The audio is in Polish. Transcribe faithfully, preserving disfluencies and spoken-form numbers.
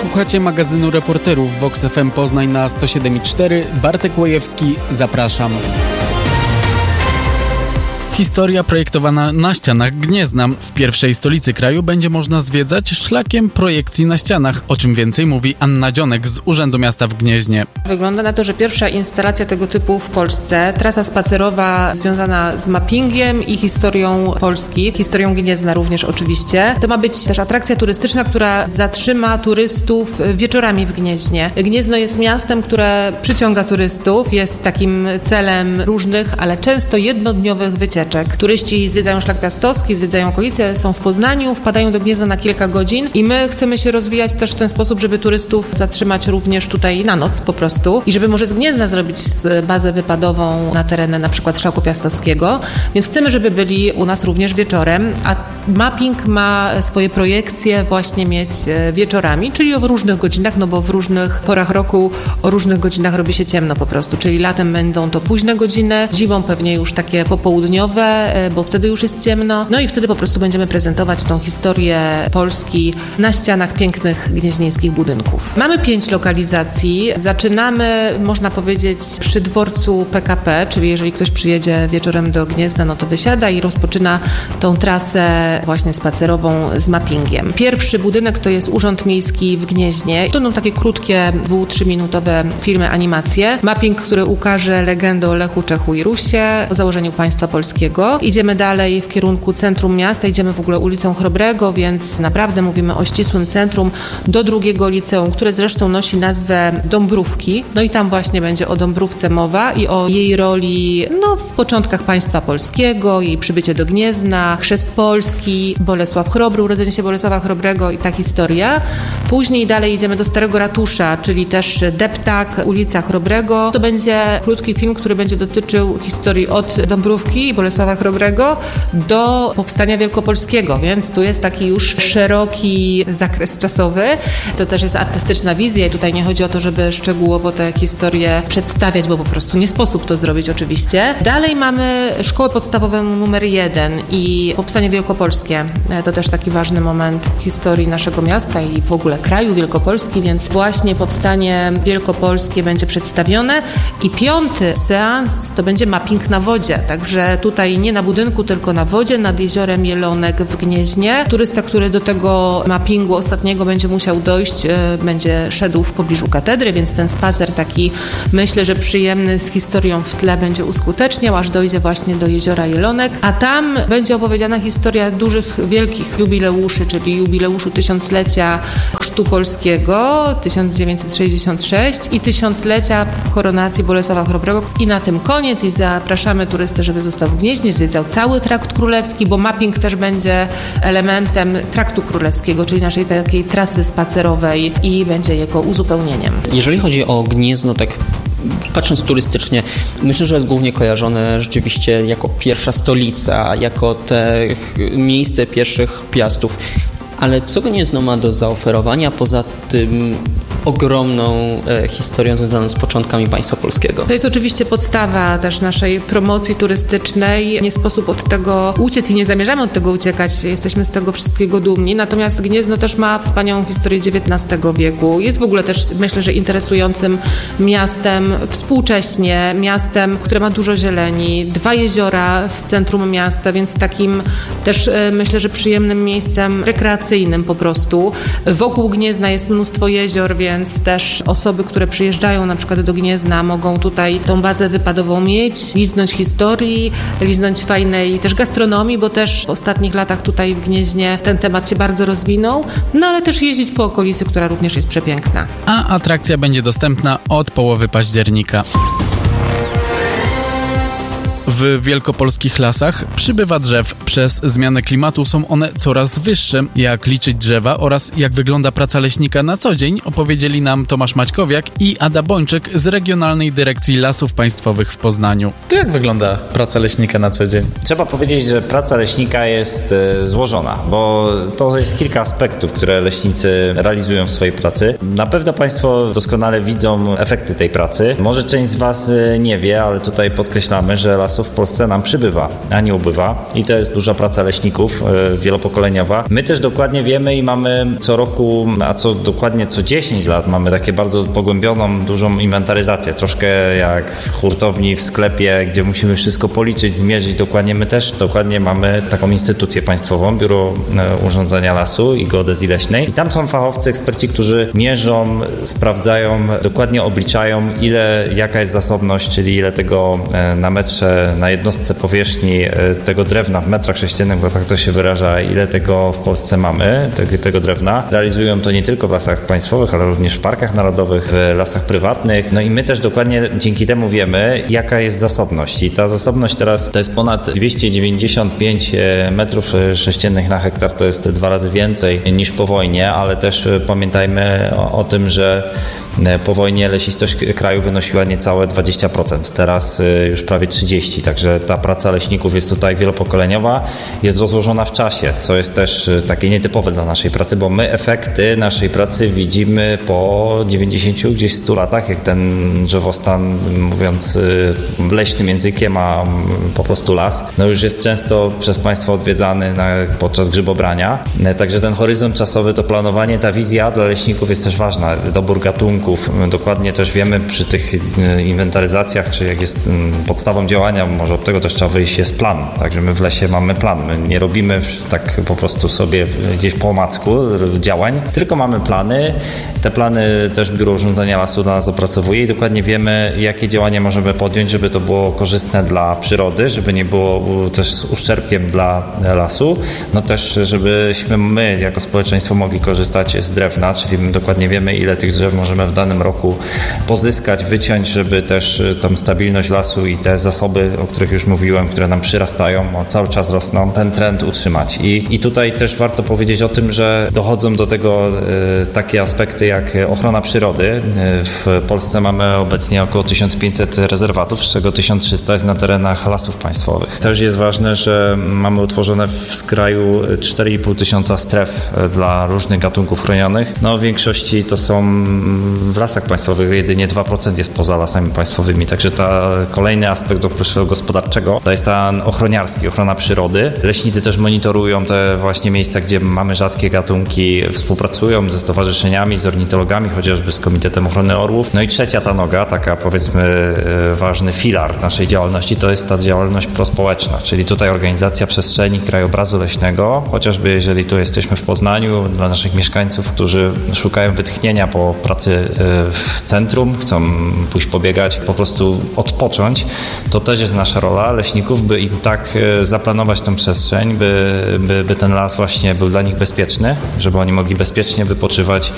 Słuchacie magazynu reporterów Vox F M Poznań na sto siedem i cztery. Bartek Łojewski, zapraszam. Historia projektowana na ścianach Gniezna. W pierwszej stolicy kraju będzie można zwiedzać szlakiem projekcji na ścianach. O czym więcej mówi Anna Dzionek z Urzędu Miasta w Gnieźnie. Wygląda na to, że pierwsza instalacja tego typu w Polsce, trasa spacerowa związana z mappingiem i historią Polski, historią Gniezna również oczywiście. To ma być też atrakcja turystyczna, która zatrzyma turystów wieczorami w Gnieźnie. Gniezno jest miastem, które przyciąga turystów, jest takim celem różnych, ale często jednodniowych wycieczek. Turyści zwiedzają Szlak Piastowski, zwiedzają okolice, są w Poznaniu, wpadają do Gniezna na kilka godzin i my chcemy się rozwijać też w ten sposób, żeby turystów zatrzymać również tutaj na noc po prostu i żeby może z Gniezna zrobić bazę wypadową na tereny na przykład Szlaku Piastowskiego, więc chcemy, żeby byli u nas również wieczorem, a mapping ma swoje projekcje właśnie mieć wieczorami, czyli o różnych godzinach, no bo w różnych porach roku o różnych godzinach robi się ciemno po prostu, czyli latem będą to późne godziny, zimą pewnie już takie popołudniowe, bo wtedy już jest ciemno. No i wtedy po prostu będziemy prezentować tą historię Polski na ścianach pięknych gnieźnieńskich budynków. Mamy pięć lokalizacji. Zaczynamy, można powiedzieć, przy dworcu P K P, czyli jeżeli ktoś przyjedzie wieczorem do Gniezna, no to wysiada i rozpoczyna tą trasę właśnie spacerową z mappingiem. Pierwszy budynek to jest Urząd Miejski w Gnieźnie. To będą takie krótkie, dwu-, trzyminutowe filmy, animacje. Mapping, który ukaże legendę o Lechu, Czechu i Rusie, o założeniu państwa polskiego. Idziemy dalej w kierunku centrum miasta, idziemy w ogóle ulicą Chrobrego, więc naprawdę mówimy o ścisłym centrum do drugiego liceum, które zresztą nosi nazwę Dąbrówki. No i tam właśnie będzie o Dąbrówce mowa i o jej roli no, w początkach państwa polskiego, jej przybycie do Gniezna, chrzest Polski, Bolesław Chrobry, urodzenie się Bolesława Chrobrego i ta historia. Później dalej idziemy do Starego Ratusza, czyli też Deptak, ulica Chrobrego. To będzie krótki film, który będzie dotyczył historii od Dąbrówki i Bolesława Chrobrego do powstania wielkopolskiego, więc tu jest taki już szeroki zakres czasowy. To też jest artystyczna wizja i tutaj nie chodzi o to, żeby szczegółowo tę historię przedstawiać, bo po prostu nie sposób to zrobić oczywiście. Dalej mamy szkołę podstawową numer jeden i powstanie wielkopolskie. To też taki ważny moment w historii naszego miasta i w ogóle kraju Wielkopolski, więc właśnie powstanie wielkopolskie będzie przedstawione i piąty seans to będzie mapping na wodzie, także tutaj nie na budynku, tylko na wodzie, nad jeziorem Jelonek w Gnieźnie. Turysta, który do tego mappingu ostatniego będzie musiał dojść, będzie szedł w pobliżu katedry, więc ten spacer taki, myślę, że przyjemny, z historią w tle będzie uskuteczniał, aż dojdzie właśnie do jeziora Jelonek, a tam będzie opowiedziana historia dużych, wielkich jubileuszy, czyli jubileuszu tysiąclecia chrztu polskiego tysiąc dziewięćset sześćdziesiąt sześć i tysiąclecia koronacji Bolesława Chrobrego. I na tym koniec i zapraszamy turystę, żeby został w Gnieźnie, zwiedzał cały Trakt Królewski, bo mapping też będzie elementem Traktu Królewskiego, czyli naszej takiej trasy spacerowej i będzie jego uzupełnieniem. Jeżeli chodzi o Gniezno, tak patrząc turystycznie, myślę, że jest głównie kojarzone rzeczywiście jako pierwsza stolica, jako te miejsce pierwszych piastów. Ale co Gniezno ma do zaoferowania poza tym ogromną e, historią związaną z początkami państwa polskiego? To jest oczywiście podstawa też naszej promocji turystycznej. Nie sposób od tego uciec i nie zamierzamy od tego uciekać. Jesteśmy z tego wszystkiego dumni. Natomiast Gniezno też ma wspaniałą historię dziewiętnastego wieku. Jest w ogóle też, myślę, że interesującym miastem współcześnie, miastem, które ma dużo zieleni, dwa jeziora w centrum miasta, więc takim też e, myślę, że przyjemnym miejscem rekreacyjnym po prostu. Wokół Gniezna jest mnóstwo jezior, więc też osoby, które przyjeżdżają na przykład do Gniezna, mogą tutaj tą bazę wypadową mieć, liznąć historii, liznąć fajnej też gastronomii, bo też w ostatnich latach tutaj w Gnieźnie ten temat się bardzo rozwinął, no ale też jeździć po okolicy, która również jest przepiękna. A atrakcja będzie dostępna od połowy października. W wielkopolskich lasach przybywa drzew. Przez zmianę klimatu są one coraz wyższe. Jak liczyć drzewa oraz jak wygląda praca leśnika na co dzień, opowiedzieli nam Tomasz Maćkowiak i Ada Bończyk z Regionalnej Dyrekcji Lasów Państwowych w Poznaniu. To jak wygląda praca leśnika na co dzień? Trzeba powiedzieć, że praca leśnika jest e, złożona, bo to jest kilka aspektów, które leśnicy realizują w swojej pracy. Na pewno Państwo doskonale widzą efekty tej pracy. Może część z Was nie wie, ale tutaj podkreślamy, że Lasy lasów w Polsce nam przybywa, a nie ubywa. I to jest duża praca leśników, wielopokoleniowa. My też dokładnie wiemy i mamy co roku, a co dokładnie co dziesięć lat mamy takie bardzo pogłębioną, dużą inwentaryzację. Troszkę jak w hurtowni, w sklepie, gdzie musimy wszystko policzyć, zmierzyć dokładnie. My też dokładnie mamy taką instytucję państwową, Biuro Urządzenia Lasu i Geodezji Leśnej. I tam są fachowcy, eksperci, którzy mierzą, sprawdzają, dokładnie obliczają, ile, jaka jest zasobność, czyli ile tego na metrze, na jednostce powierzchni tego drewna w metrach sześciennych, bo tak to się wyraża, ile tego w Polsce mamy, tego, tego drewna. Realizują to nie tylko w lasach państwowych, ale również w parkach narodowych, w lasach prywatnych. No i my też dokładnie dzięki temu wiemy, jaka jest zasobność. I ta zasobność teraz to jest ponad dwieście dziewięćdziesiąt pięć metrów sześciennych na hektar, to jest dwa razy więcej niż po wojnie, ale też pamiętajmy o, o tym, że po wojnie lesistość kraju wynosiła niecałe dwadzieścia procent, teraz już prawie trzydzieści procent, także ta praca leśników jest tutaj wielopokoleniowa, jest rozłożona w czasie, co jest też takie nietypowe dla naszej pracy, bo my efekty naszej pracy widzimy po dziewięćdziesięciu, gdzieś stu latach, jak ten drzewostan, mówiąc leśnym językiem, a po prostu las, no już jest często przez Państwa odwiedzany na, podczas grzybobrania, także ten horyzont czasowy, to planowanie, ta wizja dla leśników jest też ważna, dobór gatunków. Dokładnie też wiemy przy tych inwentaryzacjach, czy jak jest podstawą działania, może od tego też trzeba wyjść, jest plan. Także my w lesie mamy plan. My nie robimy tak po prostu sobie gdzieś po omacku działań, tylko mamy plany. Te plany też Biuro Urządzenia Lasu dla nas opracowuje i dokładnie wiemy, jakie działania możemy podjąć, żeby to było korzystne dla przyrody, żeby nie było też z uszczerbkiem dla lasu. No też, żebyśmy my jako społeczeństwo mogli korzystać z drewna, czyli my dokładnie wiemy, ile tych drzew możemy w danym roku pozyskać, wyciąć, żeby też tą stabilność lasu i te zasoby, o których już mówiłem, które nam przyrastają, o, cały czas rosną, ten trend utrzymać. I, i tutaj też warto powiedzieć o tym, że dochodzą do tego e, takie aspekty jak ochrona przyrody. E, w Polsce mamy obecnie około tysiąc pięćset rezerwatów, z czego tysiąc trzysta jest na terenach lasów państwowych. Też jest ważne, że mamy utworzone w kraju cztery i pół tysiąca stref dla różnych gatunków chronionych. No w większości to są w lasach państwowych, jedynie dwa procent jest poza lasami państwowymi, także ta kolejny aspekt okresu gospodarczego to jest ten ochroniarski, ochrona przyrody. Leśnicy też monitorują te właśnie miejsca, gdzie mamy rzadkie gatunki, współpracują ze stowarzyszeniami, z ornitologami, chociażby z Komitetem Ochrony Orłów. No i trzecia ta noga, taka powiedzmy ważny filar naszej działalności, to jest ta działalność prospołeczna, czyli tutaj organizacja przestrzeni krajobrazu leśnego, chociażby jeżeli tu jesteśmy w Poznaniu, dla naszych mieszkańców, którzy szukają wytchnienia po pracy w centrum, chcą pójść pobiegać, po prostu odpocząć, to też jest nasza rola leśników, by im tak zaplanować tą przestrzeń, by, by, by ten las właśnie był dla nich bezpieczny, żeby oni mogli bezpiecznie wypoczywać